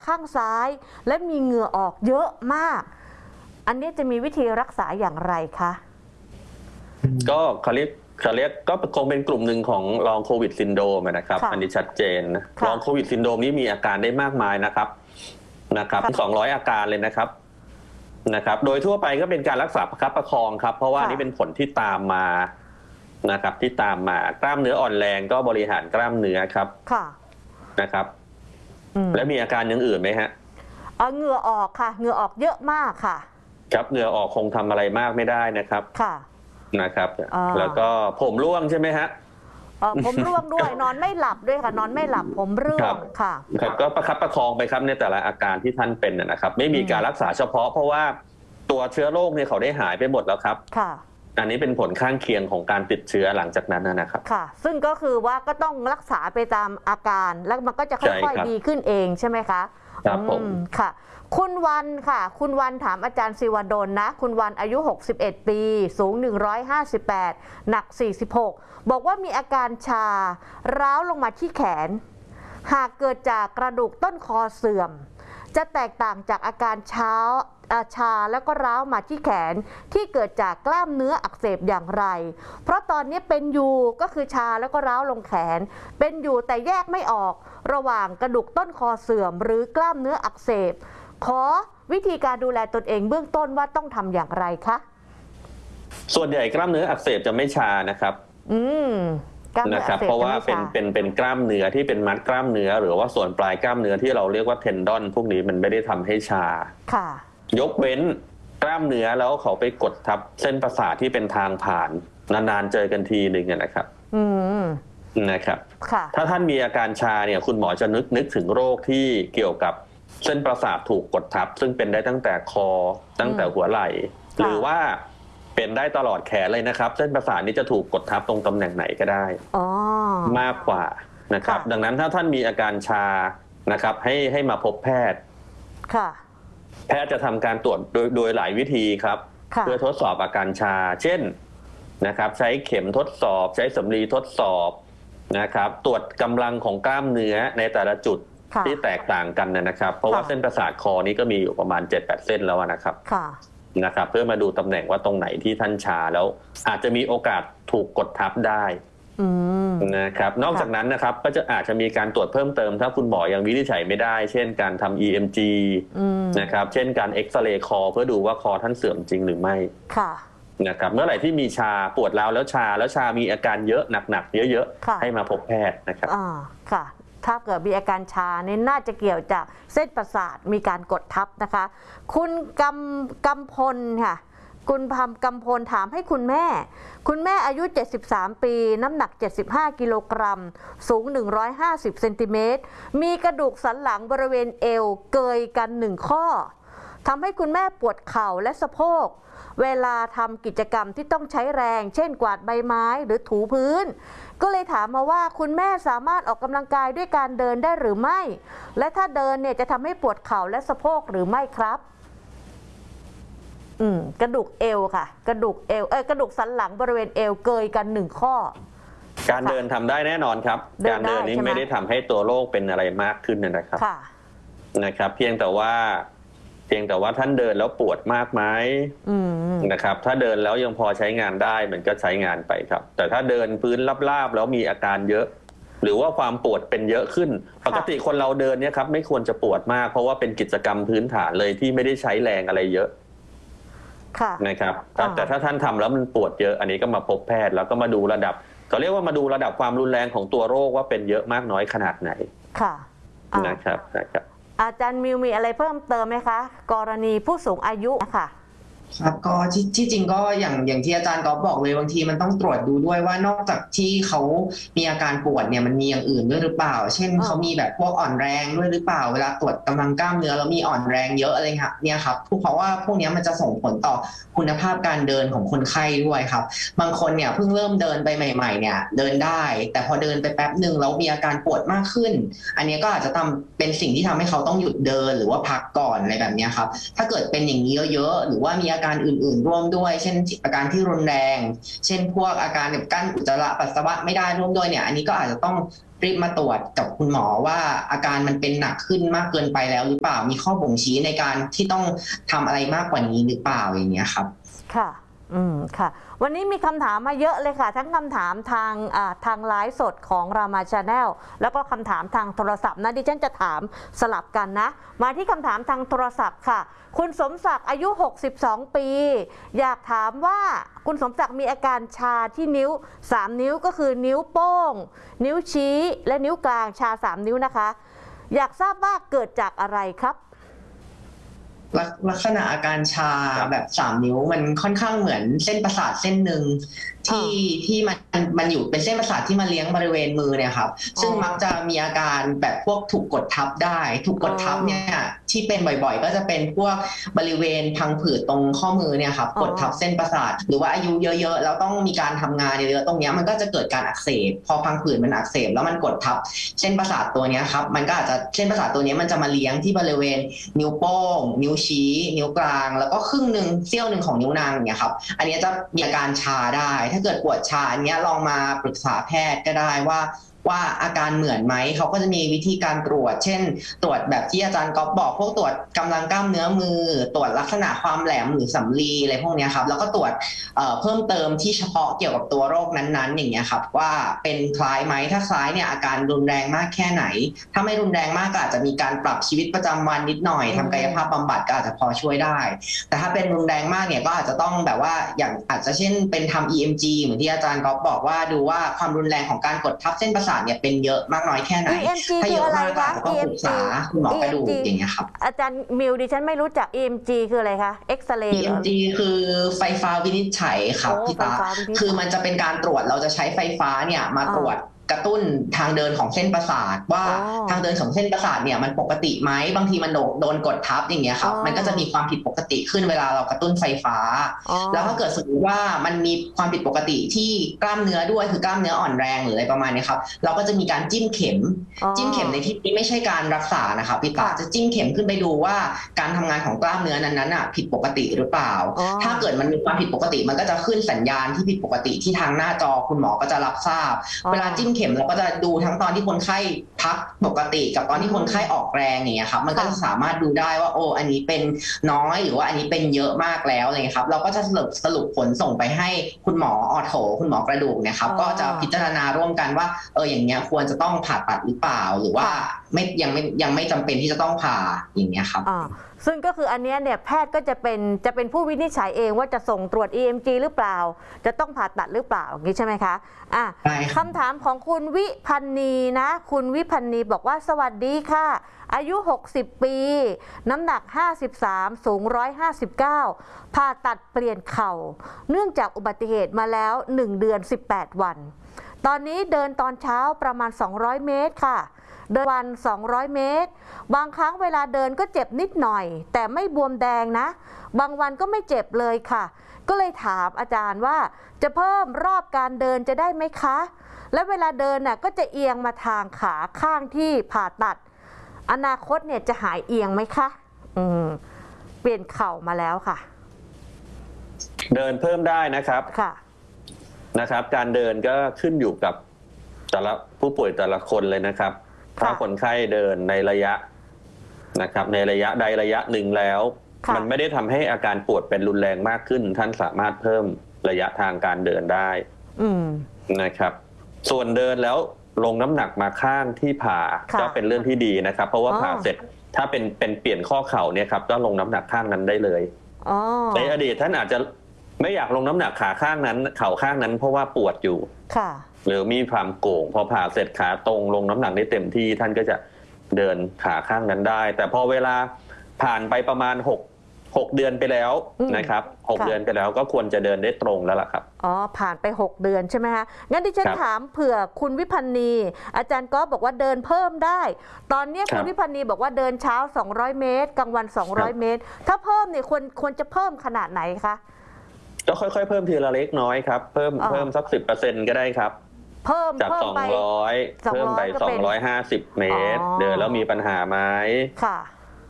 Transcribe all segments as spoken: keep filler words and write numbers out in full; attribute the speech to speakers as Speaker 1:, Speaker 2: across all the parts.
Speaker 1: ข้างซ้ายและมีเหงื่อออกเยอะมากอันนี้จะมีวิธีรักษาอย่างไรคะ
Speaker 2: ก็เขาเรียกเขาเรียกก็คงเป็นกลุ่มหนึ่งของลองโควิดซินโดรมนะครับอันนี้ชัดเจนลองโควิดซินโดรมนี้มีอาการได้มากมายนะครับนะครับสองร้อยอาการเลยนะครับนะครับโดยทั่วไปก็เป็นการรักษาประคับประคองครับเพราะว่านี่เป็นผลที่ตามมานะครับที่ตามมากล้ามเนื้ออ่อนแรงก็บริหารกล้ามเนื้อครับนะครับแล้วมีอาการอย่างอื่นไหมฮะ
Speaker 1: เหงื่อออกค่ะเหงื่อออกเยอะมากค่ะ
Speaker 2: ครับเหงื่อออกคงทำอะไรมากไม่ได้นะครับ
Speaker 1: ค่ะ
Speaker 2: นะครับแล้วก็ผมร่วงใช่ไหมฮะ
Speaker 1: ผมร่วงด้วยนอนไม่หลับด้วยค่ะนอนไม่หลับผมร่วงค่ะ
Speaker 2: ครับก็ประคับประคองไปครับในแต่ละอาการที่ท่านเป็นนะครับไม่มีการรักษาเฉพาะเพราะว่าตัวเชื้อโรคเนี่ยเขาได้หายไปหมดแล้วครับ
Speaker 1: ค่ะ
Speaker 2: อันนี้เป็นผลข้างเคียงของการติดเชื้อหลังจากนั้นนะครับ
Speaker 1: ค่ะซึ่งก็คือว่าก็ต้องรักษาไปตามอาการแล้วมันก็จะค่อยๆดีขึ้นเองใช่ไหมคะ
Speaker 2: ครับผม
Speaker 1: ค่ะคุณวันค่ะคุณวันถามอาจารย์ศิวดลนะคุณวันอายุหกสิบเอ็ดปีสูงหนึ่งร้อยห้าสิบแปดหนักสี่สิบหกบอกว่ามีอาการชาร้าวลงมาที่แขนหากเกิดจากกระดูกต้นคอเสื่อมจะแตกต่างจากอาการเช้าชาแล้วก็ร้าวมาที่แขนที่เกิดจากกล้ามเนื้ออักเสบอย่างไรเพราะตอนนี้เป็นอยู่ก็คือชาแล้วก็ร้าวลงแขนเป็นอยู่แต่แยกไม่ออกระหว่างกระดูกต้นคอเสื่อมหรือกล้ามเนื้ออักเสบขอวิธีการดูแลตนเองเบื้องต้นว่าต้องทำอย่างไรคะ
Speaker 2: ส่วนใหญ่กล้ามเนื้ออักเสบจะไม่ชานะครับ
Speaker 1: อืม
Speaker 2: นะครับเพราะว่าเป็นเป็นเป็นกล้ามเนื้อที่เป็นมัดกล้ามเนื้อหรือว่าส่วนปลายกล้ามเนื้อที่เราเรียกว่าเทนดอนพวกนี้มันไม่ได้ทำให้ชา
Speaker 1: ค่ะ
Speaker 2: ยกเว้นกล้ามเนื้อแล้วเขาไปกดทับเส้นประสาทที่เป็นทางผ่านนานๆเจอกันทีหนึ่งนะครับ
Speaker 1: อืม
Speaker 2: นะครับ
Speaker 1: ค่ะ
Speaker 2: ถ้าท่านมีอาการชาเนี่ยคุณหมอจะนึกนึกถึงโรคที่เกี่ยวกับเส้นประสาทถูกกดทับซึ่งเป็นได้ตั้งแต่คอตั้งแต่หัวไหล่หรือว่าเป็นได้ตลอดแขนเลยนะครับเส้นประสาทนี้จะถูกกดทับตรงตำแหน่งไหนก็ได้มากกว่านะครับดังนั้นถ้าท่านมีอาการชานะครับให้ให้มาพบแพทย์
Speaker 1: ค่ะ
Speaker 2: แพทย์จะทำการตรวจโดยโดยหลายวิธีครับเพื่อทดสอบอาการชาเช่นนะครับใช้เข็มทดสอบใช้สำลีทดสอบนะครับตรวจกำลังของกล้ามเนื้อในแต่ละจุดที่แตกต่างกันนะครับเพราะว่าเส้นประสาทคอนี้ก็มีอยู่ประมาณ เจ็ดแปด เส้นแล้วนะครับนะครับเพื่อมาดูตำแหน่งว่าตรงไหนที่ท่านชาแล้วอาจจะมีโอกาสถูกกดทับได้นะครับนอกจากนั้นนะครับก็จะอาจจะมีการตรวจเพิ่มเติมถ้าคุณหมอยังวินิจฉัยไม่ได้เช่นการทำ อี เอ็ม จี นะครับเช่นการเอ็กซเรย์คอเพื่อดูว่าคอท่านเสื่อมจริงหรือไม่นะครับเมื่อไหร่ที่มีชาปวดร้าวแล้วชาแล้วชามีอาการเยอะหนักๆเยอะๆให้มาพบแพทย์นะครับ
Speaker 1: อ่าค่ะถ้าเกิดมีอาการชาเนี่ยน่าจะเกี่ยวจากเส้นประสาทมีการกดทับนะคะคุณกำกำพลค่ะคุณพำกำพลถามให้คุณแม่คุณแม่อายุเจ็ดสิบสามปีน้ำหนักเจ็ดสิบห้ากิโลกรัมสูงหนึ่งร้อยห้าสิบเซนติเมตรมีกระดูกสันหลังบริเวณเอวเกยกันหนึ่งข้อทำให้คุณแม่ปวดเข่าและสะโพกเวลาทำกิจกรรมที่ต้องใช้แรงเช่นกวาดใบไม้หรือถูพื้นก็เลยถามมาว่าคุณแม่สามารถออกกำลังกายด้วยการเดินได้หรือไม่และถ้าเดินเนี่ยจะทำให้ปวดเข่าและสะโพกหรือไม่ครับอืมกระดูกเอวค่ะกระดูกเอวเอ้ยกระดูกสันหลังบริเวณเอวเกยกันหนึ่งข้อ
Speaker 2: การเดินทำได้แน่นอนครับการเดินนี้ไม่ได้ทำให้ตัวโรคเป็นอะไรมากขึ้นนะครับนะครับเพียงแต่ว่าเพียงแต่ว่าท่านเดินแล้วปวดมากไหมนะครับถ้าเดินแล้วยังพอใช้งานได้มันก็ใช้งานไปครับแต่ถ้าเดินพื้นราบๆแล้วมีอาการเยอะหรือว่าความปวดเป็นเยอะขึ้นปกติคนเราเดินเนี่ยครับไม่ควรจะปวดมากเพราะว่าเป็นกิจกรรมพื้นฐานเลยที่ไม่ได้ใช้แรงอะไรเยอะนะครับแต่ถ้าท่านทำแล้วมันปวดเยอะอันนี้ก็มาพบแพทย์แล้วก็มาดูระดับเขาเรียกว่ามาดูระดับความรุนแรงของตัวโรคว่าเป็นเยอะมากน้อยขนาดไหน
Speaker 1: ค่ะ
Speaker 2: นะครับนะครับ
Speaker 1: อาจารย์มิวมีอะไรเพิ่มเติมไหมคะกรณีผู้สูงอายุนะคะ
Speaker 3: ครับก็ที่ที่จริงก็อย่างอย่างที่อาจารย์ก๊อฟบอกเลยบางทีมันต้องตรวจดูด้วยว่านอกจากที่เขามีอาการปวดเนี่ยมันมีอย่างอื่นด้วยหรือเปล่าเช่นเขามีแบบพวกอ่อนแรงด้วยหรือเปล่าเวลาตรวจกำลังกล้ามเนื้อแล้วมีอ่อนแรงเยอะอะไรเนี่ยครับเพราะว่าพวกนี้มันจะส่งผลต่อคุณภาพการเดินของคนไข้ด้วยครับบางคนเนี่ยเพิ่งเริ่มเดินไปใหม่ๆเนี่ยเดินได้แต่พอเดินไปแป๊บหนึ่งแล้วมีอาการปวดมากขึ้นอันนี้ก็อาจจะทำเป็นสิ่งที่ทำให้เขาต้องหยุดเดินหรือว่าพักก่อนอะไรแบบนี้ครับถ้าเกิดเป็นอย่างนี้เยอะๆหรือว่ามีอาการอื่นๆร่วมด้วยเช่นอาการที่รุนแรงเช่นพวกอาการแบบกั้นอุจจาระปัสสาวะไม่ได้ร่วมด้วยเนี่ยอันนี้ก็อาจจะต้องรีบมาตรวจกับคุณหมอว่าอาการมันเป็นหนักขึ้นมากเกินไปแล้วหรือเปล่ามีข้อบ่งชี้ในการที่ต้องทำอะไรมากกว่านี้หรือเปล่าอย่างเงี้ยครับ
Speaker 1: ค่ะอืมค่ะวันนี้มีคำถามมาเยอะเลยค่ะทั้งคำถามทางอ่าทางไลฟ์สดของรามาชาแนลแล้วก็คำถามทางโทรศัพท์นะดิฉันจะถามสลับกันนะมาที่คำถามทางโทรศัพท์ค่ะคุณสมศักดิ์อายุหกสิบสองปีอยากถามว่าคุณสมศักดิ์มีอาการชาที่นิ้วสามนิ้วก็คือนิ้วโป้งนิ้วชี้และนิ้วกลางชาสามนิ้วนะคะอยากทราบว่าเกิดจากอะไรครับ
Speaker 3: ลักษณะอาการชาแบบสามนิ้วมันค่อนข้างเหมือนเส้นประสาทเส้นหนึ่งที่ที่มันมันอยู่เป็นเส้นประสาทที่มาเลี้ยงบริเวณมือเนี่ยครับซึ่งมักจะมีอาการแบบพวกถูกกดทับได้ถูกกดทับเนี่ยที่เป็นบ่อยๆก็จะเป็นพวกบริเวณพังผืดตรงข้อมือเนี่ยครับกดทับเส้นประสาทหรือว่าอายุเยอะๆแล้วต้องมีการทำงานเยอะๆตรงนี้มันก็จะเกิดการอักเสบพอพังผืดมันอักเสบแล้วมันกดทับเส้นประสาทตัวนี้ครับมันก็อาจจะเส้นประสาทตัวนี้มันจะมาเลี้ยงที่บริเวณนิ้วโป้งนิ้วชี้นิ้วกลางแล้วก็ครึ่งหนึ่งเสี้ยวหนึ่งของนิ้วนางเนี่ยครับอันนี้จะมีอาการชาได้ถ้าเกิดปวดชาอันนี้ลองมาปรึกษาแพทย์ก็ได้ว่าว่าอาการเหมือนไหมเขาก็จะมีวิธีการตรวจเช่นตรวจแบบที่อาจารย์ก๊อฟบอกพวกตรวจกำลังกล้ามเนื้อมือตรวจลักษณะความแหลมหรือสำลีอะไรพวกนี้ครับแล้วก็ตรวจ เอ่อ เพิ่มเติมที่เฉพาะเกี่ยวกับตัวโรคนั้นๆอย่างเงี้ยครับว่าเป็นคล้ายไหมถ้าคล้ายเนี่ยอาการรุนแรงมากแค่ไหนถ้าไม่รุนแรงมากก็อาจจะมีการปรับชีวิตประจำวันนิดหน่อยทำกายภาพบำบัดก็อาจจะพอช่วยได้แต่ถ้าเป็นรุนแรงมากเนี่ยก็อาจจะต้องแบบว่าอย่างอาจจะเช่นเป็นทำ อี เอ็ม จี เหมือนที่อาจารย์ก๊อฟบอกว่าดูว่าความรุนแรงของการกดทับเส้นประสาทเนี่ยเป็นเยอะมากน้อยแค่ไหนถ้าเยอะมากก็อาจจะต้องปรึกษาคุณหมอกระดูกอย่างเงี้ยครับ
Speaker 1: อาจารย์มิวดิฉันไม่รู้จัก อี เอ็ม จี คืออะไรคะเอ็กซเรย์
Speaker 3: อี เอ็ม จี คือไฟฟ้าวินิจฉัยครับพี่ตาคือมันจะเป็นการตรวจเราจะใช้ไฟฟ้าเนี่ยมาตรวจกระตุ้นทางเดินของเส้นประสาทว่าทางเดินของเส้นประสาทเนี่ยมันปกติไหมบางทีมันโดนกดทับอย่างเงี้ยครับมันก็จะมีความผิดปกติขึ้นเวลาเรากระตุ้นไฟฟ้าแล้วถ้าเกิดสมมติว่ามันมีความผิดปกติที่กล้ามเนื้อด้วยคือกล้ามเนื้ออ่อนแรงหรืออะไรประมาณนี้ครับเราก็จะมีการจิ้มเข็มจิ้มเข็มในที่นี้ไม่ใช่การรักษานะครับพี่ตาจะจิ้มเข็มขึ้นไปดูว่าการทำงานของกล้ามเนื้อนั้นๆอ่ะผิดปกติหรือเปล่าถ้าเกิดมันมีความผิดปกติมันก็จะขึ้นสัญญาณที่ผิดปกติที่ทางหน้าจอคุณหมอก็จะรับทราบเวลาจิ้มเข็มเราก็จะดูทั้งตอนที่คนไข้พักปกติกับตอนที่คนไข้ออกแรงอย่างเงี้ยครับมันก็จะสามารถดูได้ว่าโอ้อันนี้เป็นน้อยหรือว่าอันนี้เป็นเยอะมากแล้วอะไรเงี้ยครับเราก็จะสรุปสรุปผลส่งไปให้คุณหมอออโถคุณหมอกระดูกเนี่ยครับก็จะพิจารณาร่วมกันว่าเอออย่างเงี้ยควรจะต้องผ่าตัดหรือเปล่าหรือว่าไม่ยังไม่ยังไม่จำเป็นที่จะต้องผ่าอย่างเงี้ยครับ
Speaker 1: ซึ่งก็คืออันนี้เนี่ยแพทย์ก็จะเป็นจะเป็นผู้วินิจฉัยเองว่าจะส่งตรวจ อี เอ็ม จี หรือเปล่าจะต้องผ่าตัดหรือเปล่าอย่างนี้ใช่ไหมคะอ่ะคำถามของคุณวิพันนีนะคุณวิพันนีบอกว่าสวัสดีค่ะอายุหกสิบปีน้ำหนักห้าสิบสามสูงหนึ่งร้อยห้าสิบเก้าผ่าตัดเปลี่ยนเข่าเนื่องจากอุบัติเหตุมาแล้วหนึ่งเดือนสิบแปดวันตอนนี้เดินตอนเช้าประมาณสองร้อยเมตรค่ะเดินวันสองร้อยเมตรบางครั้งเวลาเดินก็เจ็บนิดหน่อยแต่ไม่บวมแดงนะบางวันก็ไม่เจ็บเลยค่ะก็เลยถามอาจารย์ว่าจะเพิ่มรอบการเดินจะได้ไหมคะและเวลาเดินน่ะก็จะเอียงมาทางขาข้างที่ผ่าตัดอนาคตเนี่ยจะหายเอียงไหมคะอืมเปลี่ยนเข่ามาแล้วค่ะ
Speaker 2: เดินเพิ่มได้นะครับ
Speaker 1: ค่ะ
Speaker 2: นะครับการเดินก็ขึ้นอยู่กับแต่ละผู้ป่วยแต่ละคนเลยนะครับถ้าคนไข้เดินในระยะนะครับในระยะใดระยะหนึ่งแล้วมันไม่ได้ทำให้อาการปวดเป็นรุนแรงมากขึ้นท่านสามารถเพิ่มระยะทางการเดินได้นะครับส่วนเดินแล้วลงน้ำหนักมาข้างที่ผ่าก็เป็นเรื่องที่ดีนะครับเพราะว่าผ่าเสร็จถ้าเป็นเป็นเปลี่ยนข้อเข่าเนี่ยครับก็ลงน้ำหนักข้างนั้นได้เลยในอดีตท่านอาจจะไม่อยากลงน้ำหนักขาข้างนั้นเข่าข้างนั้นเพราะว่าปวดอยู่หรือมีความโก่งพอผ่าเสร็จขาตรงลงน้ำหนักได้เต็มที่ท่านก็จะเดินขาข้างนั้นได้แต่พอเวลาผ่านไปประมาณหก หกเดือนไปแล้วนะครับหกเดือนไปแล้วก็ควรจะเดินได้ตรงแล้วล่ะครับ
Speaker 1: อ๋อผ่านไปหกเดือนใช่ไหมคะงั้นดิฉันถามเผื่อคุณวิพันนีอาจารย์ก็บอกว่าเดินเพิ่มได้ตอนนี้คุณวิพันนีบอกว่าเดินเช้าสองร้อยเมตรกลางวันสองร้อยเมตรถ้าเพิ่มเนี่ยควรควรจะเพิ่มขนาดไหนคะ
Speaker 2: ก็ค่อยๆเพิ่มทีละเล็กน้อยครับเพิ่มเพิ่มสักสิบเปอร์เซ็นต์ก็ได้ครับ
Speaker 1: เพิ่ม
Speaker 2: จากสองร้อยเพิ่มไปสองร้อยห้าสิบเมตรเดินแล้วมีปัญหาไหม
Speaker 1: ค่ะ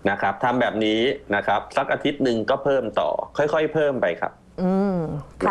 Speaker 2: นะครับทำแบบนี้นะครับสักอาทิตย์หนึ่งก็เพิ่มต่อค่อยๆเพิ่มไปครับ
Speaker 1: อืมค่ะ